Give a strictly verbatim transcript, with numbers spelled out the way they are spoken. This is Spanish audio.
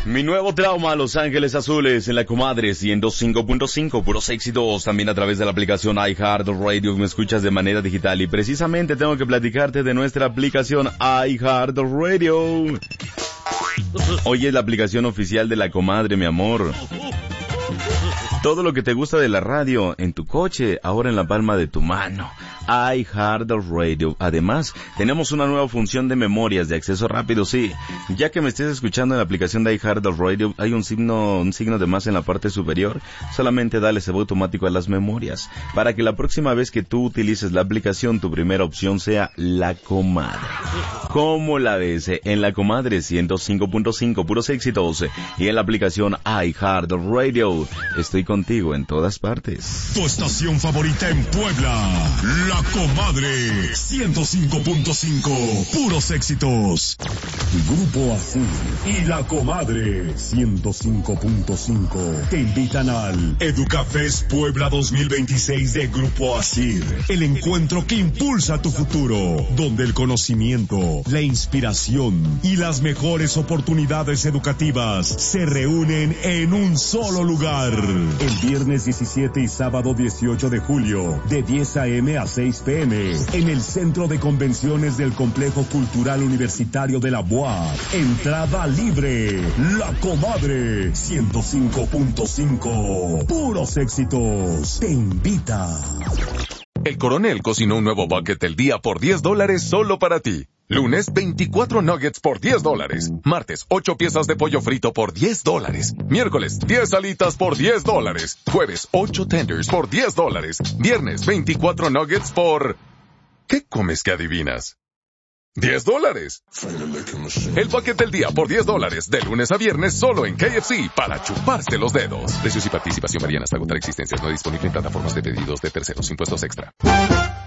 Mi nuevo trauma, Los Ángeles Azules, en la Comadre ciento cinco punto cinco, puros éxitos, también a través de la aplicación iHeartRadio, me escuchas de manera digital, y precisamente tengo que platicarte de nuestra aplicación iHeartRadio. Hoy es la aplicación oficial de la Comadre, mi amor. Todo lo que te gusta de la radio, en tu coche, ahora en la palma de tu mano. iHeartRadio. Además, tenemos una nueva función de memorias de acceso rápido, sí. Ya que me estés escuchando en la aplicación de iHeartRadio, hay un signo, un signo de más en la parte superior. Solamente dale ese botón automático a las memorias, para que la próxima vez que tú utilices la aplicación, tu primera opción sea La Comadre. ¿Cómo la ves? En la Comadre ciento cinco punto cinco, puros éxitos. Y en la aplicación iHeartRadio. Estoy contigo en todas partes. Tu estación favorita en Puebla, La Comadre ciento cinco punto cinco, puros éxitos. Grupo Azul y La Comadre ciento cinco punto cinco te invitan al Educafest Puebla dos mil veintiséis de Grupo Azul, el encuentro que impulsa tu futuro, donde el conocimiento, la inspiración y las mejores oportunidades educativas se reúnen en un solo lugar. El viernes diecisiete y sábado dieciocho de julio, de diez a eme a seis pe eme, en el Centro de Convenciones del Complejo Cultural Universitario de la U A P. Entrada libre. La Comadre ciento cinco punto cinco. Puros éxitos. Te invita. El Coronel cocinó un nuevo bucket del día por diez dólares solo para ti. Lunes, veinticuatro nuggets por diez dólares. Martes, ocho piezas de pollo frito por diez dólares. Miércoles, diez alitas por diez dólares. Jueves, ocho tenders por diez dólares. Viernes, veinticuatro nuggets por... ¿Qué comes que adivinas? diez dólares. El bucket del día por diez dólares, de lunes a viernes solo en K F C, para chuparse los dedos. Precios y participación varían hasta agotar existencias. No disponible en plataformas de pedidos de terceros. Impuestos extra.